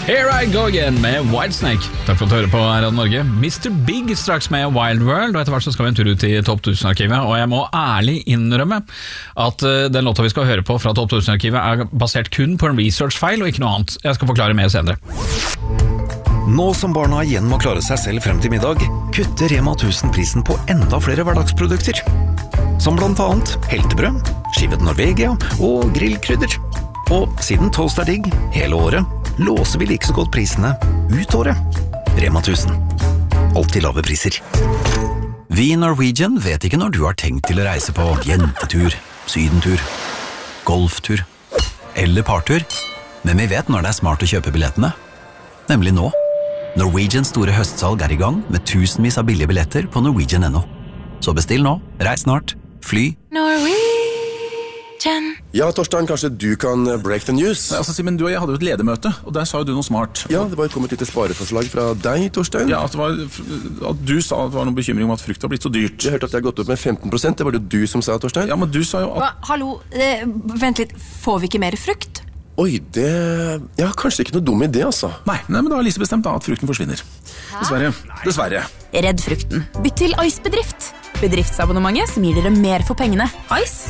Here I go again med Whitesnake. Takk for at du hører på Radio Norge. Mr. Big straks med Wild World, og etter hvert så skal vi en tur ut i Topp 1000-arkivet. Og jeg må ærlig innrømme at den låta vi skal høre på fra Topp 1000-arkivet er basert kun på en researchfeil og ikke noe annet. Jeg skal forklare mer senere. Nå som barna igjen må klare seg selv frem til middag, kutter Rema 1000 prisen på enda flere hverdagsprodukter. Som blant annet heltebrød, skivet Norvegia og grillkrydder. Og siden toast er digg hele året, låser vi like så godt prisene ut året. Rema 1000. Alltid lave priser. Vi i Norwegian vet ikke når du har tenkt til å reise på jentetur, sydentur, golftur eller partur, men vi vet når det er smart å kjøpe billettene. Nemlig nå. Norwegians store høstsalg er i gang med tusenvis av billige billetter på Norwegian.no. Så bestill nå, reis snart, fly. Norwegian. Ja, Torstein, kanskje du kan break the news? Altså, Simen, du og jeg hadde jo et ledermøte, og der sa jo du noe smart. Ja, det var kommet litt spareforslag fra deg, Torstein. Ja, at du sa at det var noen bekymring om at frukt var blitt så dyrt. Jeg hørte at jeg har gått opp med 15%, det var det du som sa, Torstein. Ja, men du sa jo at... Hallo, vent litt, får vi ikke mer frukt? Oi, det... Ja, kanskje ikke noe dum idé, altså. Nei, men da har Lise bestemt da at frukten forsvinner. Dessverre. Redd frukten. Bytt til Ice-bedrift. Bedriftsabonnementet som gir dere mer for pengene. Ice.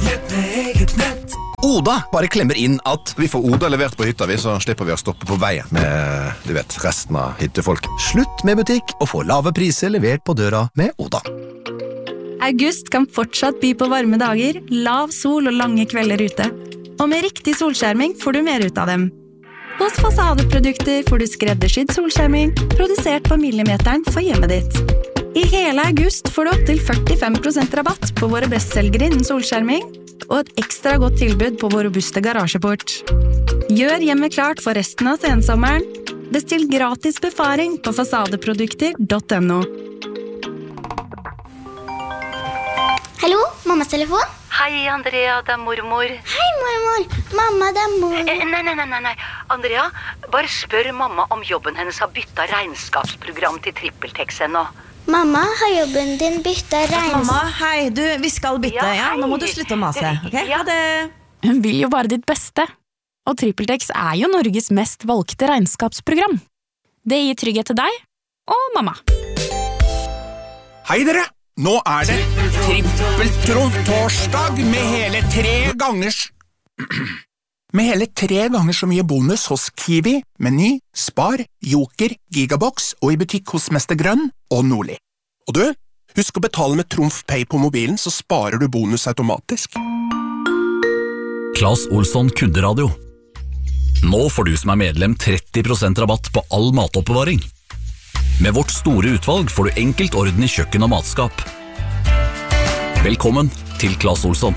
Oda bare klemmer inn at vi får Oda levert på hytta, så slipper vi å stoppe på veien med, du vet, resten av hyttefolk. Slutt med butikk og få lave priser levert på døra med Oda. August kan fortsatt by på varme dager, lav sol og lange kvelder ute. Og med riktig solskjerming får du mer ut av dem. Hos Fasadeprodukter får du skreddersydd solskjerming, produsert på millimeteren for hjemmet ditt. I hele august får du opp til 45% rabatt på våre bestselgere innen solskjerming, og et ekstra godt tilbud på vår robuste garasjeport. Gjør hjemmet klart for resten av sensommeren. Bestill gratis befaring på fasadeprodukter.no. Hallo, mammas telefon? Hei, Andrea, det er mormor. Hei, mormor. Mamma, det er mor. Nei. Andrea, bare spør mamma om jobben hennes har byttet regnskapsprogram til TrippelTex ennå. Mamma, har jobben din byttet Mamma, hei, vi skal bytte, ja? Nå må du slutte å mase, ok? Ja, det... Hun vil jo bare ditt beste. Og TrippelTex er jo Norges mest valgte regnskapsprogram. Det gir trygghet til deg og mamma. Hei dere! Nå er det trippeltrumf-torsdag med hele 3 ganger så mye bonus hos Kiwi, Meny, Spar, Joker, Gigabox og i butikk hos Mester Grønn og Nordli. Og du, husk å betale med Trumf Pay på mobilen, så sparer du bonus automatisk. Claes Olsson Kunderadio. Nå får du som er medlem 30% rabatt på all matoppbevaring. Med vårt store utvalg får du enkelt orden i kjøkken og matskap. Velkommen til Claes Olsson.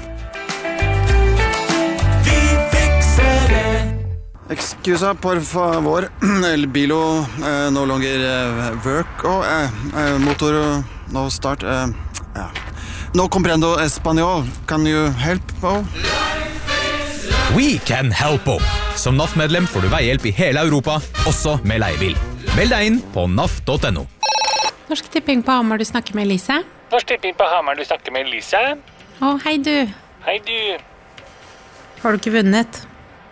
Vi fikser det! Excusa, por favor. El bilo no longer work. Motor no start. No comprendo español. Can you help? We can help. Som NAF-medlem får du veihjelp i hele Europa, også med leiebil. Meld deg inn på naf.no. Norsk Tipping på Hamar, du snakker med Elise. Norsk Tipping på Hamar, du snakker med Elise. Hei du. Hei du. Har du ikke vunnet?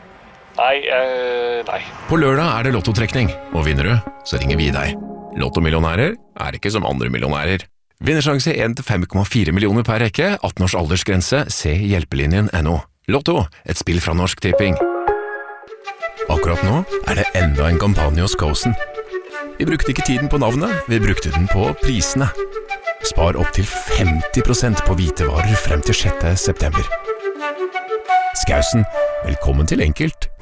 Nei. På lørdag er det lottotrekning, og vinner du, så ringer vi deg. Lottomillionærer er ikke som andre millionærer. Vinnersjanse 1-5,4 millioner per rekke, 18 års aldersgrense, se hjelpelinjen.no. Lotto, et spill fra Norsk Tipping. Akkurat nå er det enda en kampanje hos Kosen. Vi brukte ikke tiden på navnet, vi brukte den på prisene. Spar opp til 50% på hvitevarer frem til 6. september. Skausen, velkommen til enkelt.